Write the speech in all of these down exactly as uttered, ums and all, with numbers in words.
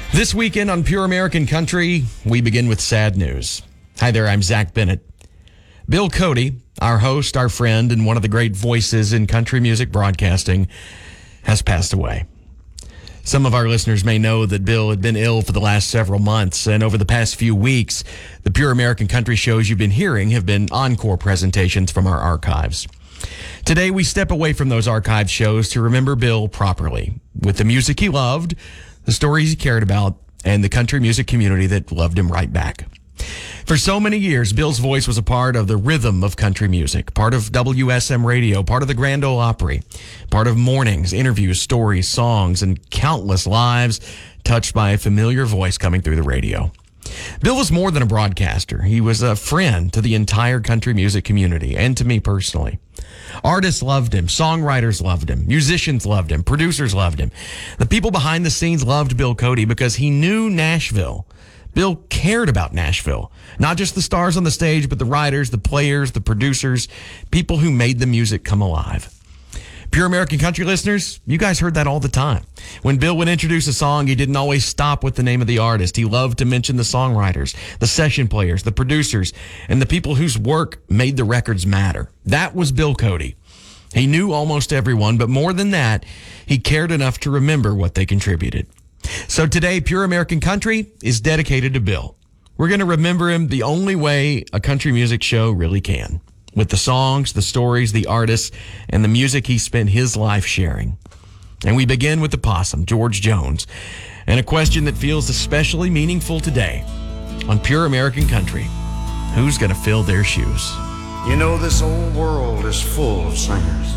This weekend on Pure American Country, we begin with sad news. Hi there, I'm Zach Bennett. Bill Cody, our host, our friend, and one of the great voices in country music broadcasting, has passed away. Some of our listeners may know that Bill had been ill for the last several months, and over the past few weeks, the Pure American Country shows you've been hearing have been encore presentations from our archives. Today, we step away from those archive shows to remember Bill properly, with the music he loved, the stories he cared about, and the country music community that loved him right back. For so many years, Bill's voice was a part of the rhythm of country music, part of W S M Radio, part of the Grand Ole Opry, part of mornings, interviews, stories, songs, and countless lives touched by a familiar voice coming through the radio. Bill was more than a broadcaster. He was a friend to the entire country music community and to me personally. Artists loved him. Songwriters loved him. Musicians loved him. Producers loved him. The people behind the scenes loved Bill Cody because he knew Nashville. Bill cared about Nashville. Not just the stars on the stage, but the writers, the players, the producers, people who made the music come alive. Pure American Country listeners, you guys heard that all the time. When Bill would introduce a song, he didn't always stop with the name of the artist. He loved to mention the songwriters, the session players, the producers, and the people whose work made the records matter. That was Bill Cody. He knew almost everyone, but more than that, he cared enough to remember what they contributed. So today, Pure American Country is dedicated to Bill. We're going to remember him the only way a country music show really can, with the songs, the stories, the artists, and the music he spent his life sharing. And we begin with the possum, George Jones, and a question that feels especially meaningful today on Pure American Country. Who's going to fill their shoes? You know, this old world is full of singers,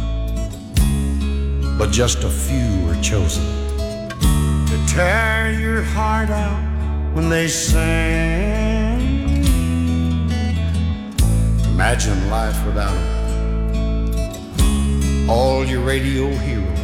but just a few are chosen to tear your heart out when they sing. Imagine life without them. All your radio heroes